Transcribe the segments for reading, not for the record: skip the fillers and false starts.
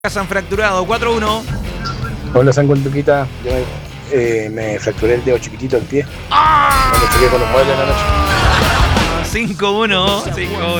Se han fracturado 4-1. Hola, San Duquita. Yo me fracturé el dedo chiquitito del pie. Cuando choqué con los muebles en la noche. 5-1.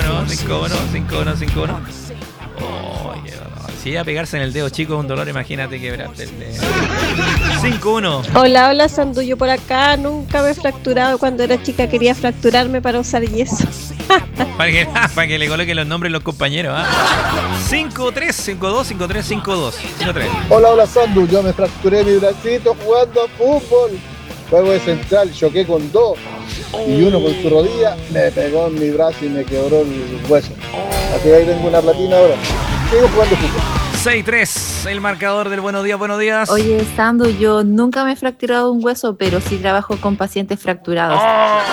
Si iba a pegarse en el dedo chico es un dolor, imagínate quebrarte el dedo. 5-1. Hola, Sandu, yo por acá nunca me he fracturado. Cuando era chica quería fracturarme para usar yeso. para que le coloquen los nombres los compañeros. 5-3, 5-2, 5-3, 5-2. 5-3. Hola, Sandu, yo me fracturé mi bracito jugando a fútbol. Juego de central, choqué con dos. Y uno con su rodilla me pegó en mi brazo y me quebró el hueso. Así que ahí tengo una platina ahora. Sigo jugando fútbol. 6-3, el marcador del buenos días, buenos días. Oye, Sandu, yo nunca me he fracturado un hueso, pero sí trabajo con pacientes fracturados.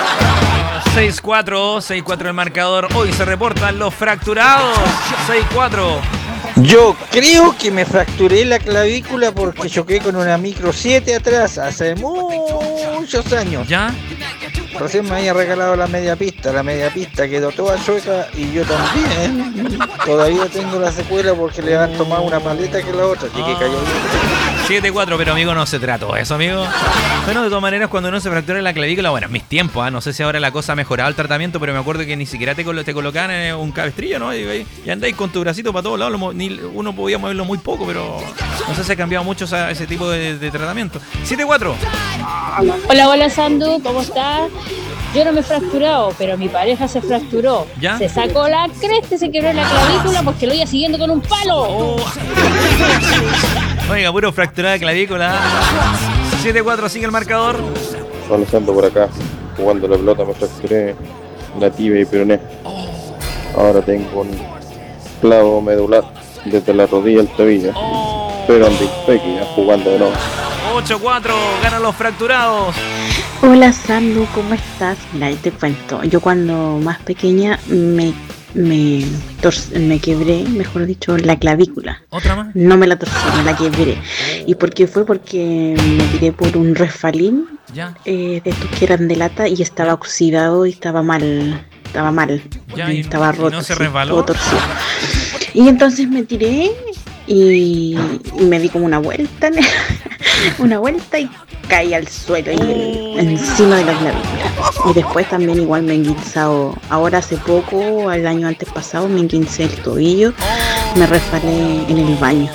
6-4 el marcador. Hoy se reportan los fracturados. 6-4. Yo creo que me fracturé la clavícula porque choqué con una micro 7 atrás hace muchos años. ¿Ya? Recién me había regalado la media pista quedó toda chueca y yo también. Todavía tengo la secuela porque le han tomado una paleta que la otra, así que cayó bien. 7-4, pero amigo, no se trató eso, amigo. Bueno, de todas maneras, cuando uno se fractura la clavícula, bueno, en mis tiempos, no sé si ahora la cosa ha mejorado el tratamiento, pero me acuerdo que ni siquiera te colocaban en un cabestrillo, ¿no? Y andáis con tu bracito para todos lados, uno podía moverlo muy poco, pero no sé si ha cambiado mucho ese tipo de tratamiento. 7-4. Hola, Sandu, ¿cómo estás? Yo no me he fracturado, pero mi pareja se fracturó. ¿Ya? Se sacó la cresta y se quebró la clavícula porque lo iba siguiendo con un palo. Oiga, puro fracturada de clavícula. 7-4, sigue el marcador. Hola, Sandu, por acá. Jugando la pelota me fracturé la tibia y peroné. Ahora tengo un clavo medular desde la rodilla al tobillo. Pero ando ya jugando de nuevo. 8-4, ganan los fracturados. Hola, Sandu, ¿cómo estás? Mira, te cuento. Yo cuando más pequeña me quebré, mejor dicho, la clavícula. ¿Otra más? No me la torcí, me la quebré. ¿Y por qué fue? Porque me tiré por un resbalín. ¿Ya? De estos que eran de lata y estaba oxidado y estaba mal. ¿Ya? Y estaba roto. ¿No se sí, resbaló? todo torcido. Y entonces me tiré y me di como una vuelta y caí al suelo y encima de la clavícula. Y después también igual me he enguinzado, ahora hace poco, el año antes pasado, me enguincé el tobillo, me resbalé en el baño.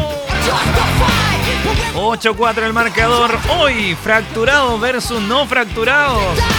8-4 el marcador. Hoy fracturados versus no fracturados.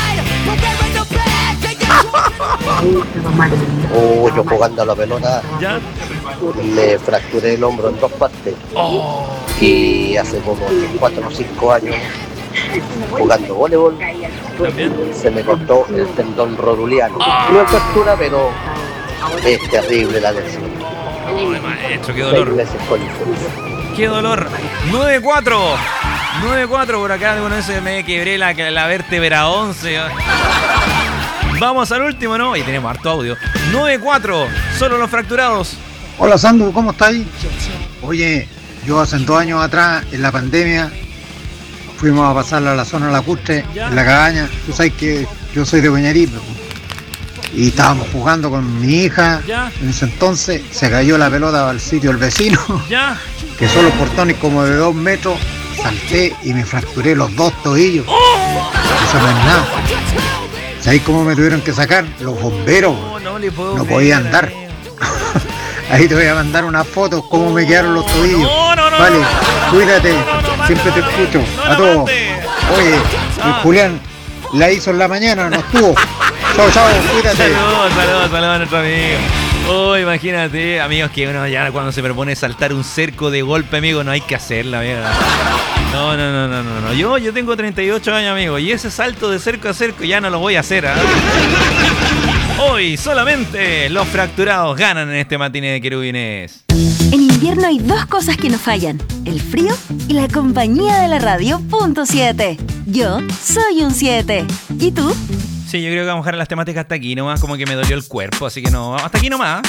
Yo jugando a la pelota, ¿Ya? me fracturé el hombro en dos partes. Y hace como 4 o 5 años, jugando voleibol, se me cortó el tendón rotuliano. No es fractura, pero es terrible la lesión. Maestro, qué 6 dolor. meses con influencia. Qué dolor. 9-4 por acá. Bueno, ese me quebré la vértebra 11. Vamos al último, ¿no? Y tenemos harto audio. 9-4, solo los fracturados. Hola, Sandu, ¿cómo estáis? Oye, yo hace 2 años atrás, en la pandemia, fuimos a pasarla a la zona lacustre, en la cabaña. Tú sabes que yo soy de Peñarí, y estábamos jugando con mi hija. ¿Ya? En ese entonces se cayó la pelota al sitio del vecino, ¿Ya? que son los portones como de 2 metros. Salté y me fracturé los 2 tobillos. Eso no es nada. ¿Sabéis cómo me tuvieron que sacar? Los bomberos. No podía andar. Ahí te voy a mandar unas fotos cómo me quedaron los tobillos. Vale, cuídate, siempre te escucho. A todos. Oye, el Julián la hizo en la mañana, no estuvo. Chao, cuídate. Saludos a nuestro amigo. Oh, imagínate, amigos, que uno ya cuando se propone saltar un cerco de golpe, amigo, no hay que hacerla, amigo. No. Yo tengo 38 años, amigo, y ese salto de cerco a cerco ya no lo voy a hacer, Hoy solamente los fracturados ganan en este matiné de querubines. En invierno hay 2 cosas que no fallan: el frío y la compañía de la radio .7. Yo soy un 7. ¿Y tú? Sí, yo creo que vamos a dejar las temáticas hasta aquí nomás, como que me dolió el cuerpo, así que no, hasta aquí nomás.